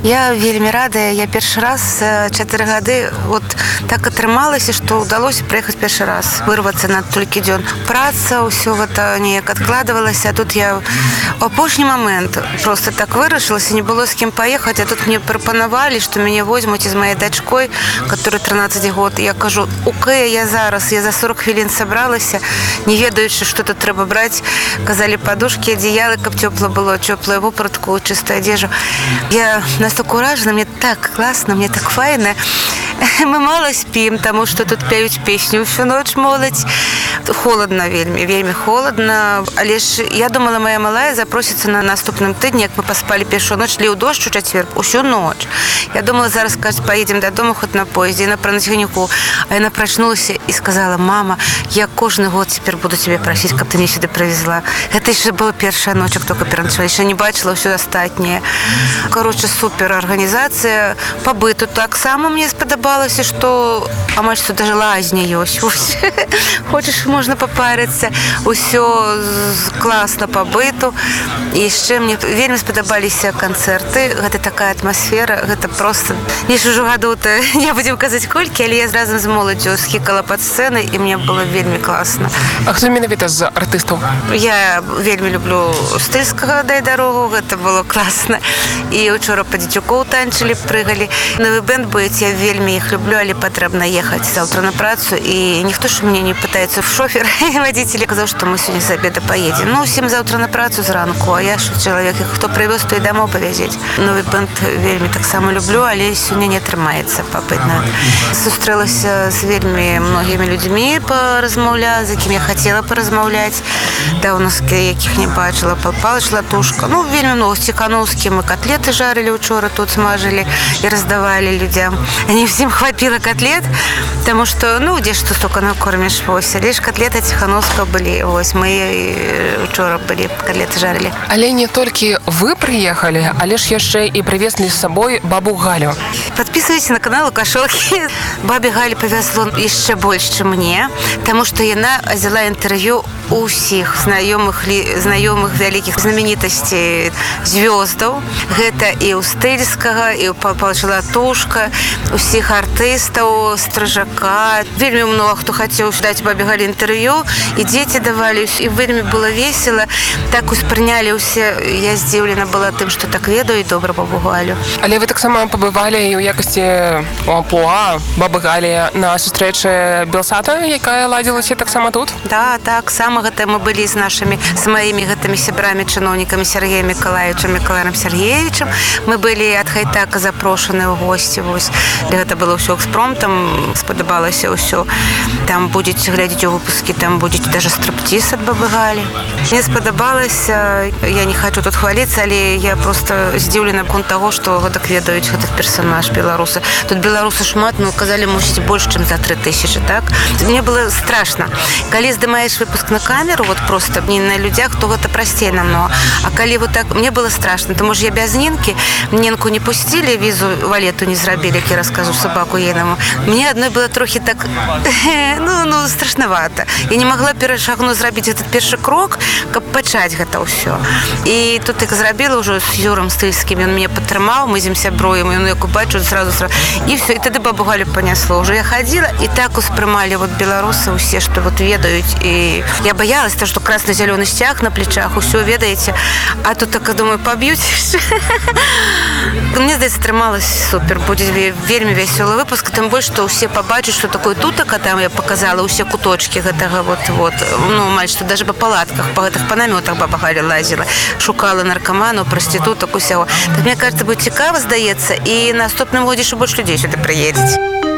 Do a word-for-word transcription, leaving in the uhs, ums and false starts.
Я вельмі радая, я першы раз за чатыры гады вот так атрымалася, што ўдалося прыехаць першы раз, вырвацца на толькі дзён. Праца, ўсё гэта неяк адкладвалася, а тут я у апошні момент просто так вырашылася, не было з кім паехаць, а тут мне прапанавалі, што мяне возьмуць з маёй дачкой, которой трынаццаць год. Я кажу, окей, я зараз, я за сорок хвілін сабралася, не ведаючы, што тут трэба браць. Казалі падушкі, адзеялы, каб цёпла было, цёплую вопратку, чыстую адзежу. Я настолько уражена, мне так класна, мне так файна. Мы мало спім, таму што тут пяюць песню всю ноч моладзь. Холодна вельмі, вельмі холодна. Але ж я думала, моя малая запросіцца на наступным тыдні, як мы паспалі першую ноч, ліў дождж у чацвер, усю ноч. Я думала, зараз, кажуць, поедем дадому хоць на поезде, на пранацьганіку. А яна прачнулася і сказала, мама, я кожны год цяпер буду цябе прасіць, каб ты мне сюды прывезла. Гэта яшчэ была першая ноч, як только пераначала, яшчэ не бачыла ўсё астатняе. Короче, супер арганізацыя. Па быту таксама мне спадабалася, што амаль што даже лазня ёсць. Хочаш, можна папарыцца. Усё класна па быту. І яшчэ мне вельмі спадабаліся канцэрты. Гэта такая атмасфера, гэта просто не ж ужо гадоў-то, не будзем казаць колькі, але я разам з моладдзю схікала пад сцэнай, і мне было вельмі класна. А хто менавіта з артыстаў? Я вельмі люблю Стыльскага, дай дарогу, гэта было класна. І учора па дзецюкоў танчылі, прыгалі. Новы бэнд будет, я вельмі іх люблю, але патрэбна ехаць заўтра на працу, і ніхто ж мне не пытаецца в шофер. Водитель казаў, што мы сёння з абеда поедем. Ну, усім заўтра на працу зранку, а я ж чалавек, хто прывёз, то і дамоў павязець. Новы бэнд вельмі таксама люблю, але сёння не атрымаецца папытна. Сустрэлася з вельмі многімі людзьмі паразмаўляць, з якім я хацела паразмаўляць. Даўно з якіх не бачыла. Пал Палыч Латушка. Ну, вельмі много з Ціхановскім. Мы котлеты жарили учора, тут смажили и раздавали людям. Не всем хватило котлет, потому что, ну, где что столько накормишь, вось. Лишь котлеты Ціхановского были, вось. Мы учора были, котлеты жарили. Але не толькі вы приехали, але ж яшчэ і привезли з собой бабу Галю. Подписывайтесь на канал Лукашовки. Бабе Галі повезло яшчэ больш, чым мне, потому что яна взяла интервью у всех знаёмых, знаёмых вялікіх знаменитостей, звёздаў. Гэта і у Стыльскага, і у Палыча Латушка, усіх артыстаў, Стражака. Вельмі много хто хацеў даць бабе Галі інтэрв'ю, і дзеці давалі, і вельмі было весело. Так успрынялі ўсе. Я здзіўлена была тым, што так ведаю і добра бабу Галю. Але вы таксама пабывалі і ў якасці амплуа бабы Галі на сустрэчы Белсата, якая ладзілася таксама тут? Да, так, сама гэта мы былі з нашымі, з маімі гэтымі сябрамі, чыноўнікамі Сергеем Миколаевичем, Миколаем Сергеевичем. Мы былі ад Хайтака запрошаны ў госці. Вось. Гэта было ўсё экспромтам, спадабалася ўсё. Там будзеце глядзець у выпускі, там будзеце даже стриптиз ад бабы Галі. Мне спадабалася, я не хочу тут хваліцца, але я просто здзіўлена конт таго, што гэтак ведаюць гэтых персонаж беларусы. Тут беларусы шмат, ну, казалі, мусіць больш, чым за тры тысячы, так? Мне было страшно. Калі здымаеш выпуск на камеру, вот просто не на людзях, то гэта прасцей намного. А калі вот так, мне было страшно. Тому що я без Нінки, Нінку не пустили, візу валету не зрабілі, як я раскажу собаку ейному. Мне одной было трохи так, ну, ну, страшновато. Я не могла перашагнуць, зрабіць этот першы крок, каб пачаць гэта ўсё. І тут як зрабіла ўжо з Юром Стыльскім, ён мяне падтрымаў, мы з ім сябруем, і як убачу, сразу, сразу. І все, і тады бабу Галю понесло. Уже я ходила, і так успрымалі вот беларусы усе, што вот ведаюць. І я боялась, то, что красно-зеленый стяг на плечах, усё ведаеце. А тут так, думаю, поб'ють. Мне здаецца, атрымалось супер. Будзе вельмі вясёлы выпуск, тым больш, што ўсе пабачаць, што такое тутака, там я показала ўсе куточки гэтага вот, вот, ну, маль, што даже па палатках, па гэтых па намётах баба Галя лазила, шукала наркоманаў, праституток, усяго. Так, мне кажется, будет цікава, здаецца, і на наступным годзе, што больш людзей сюды прыедзець.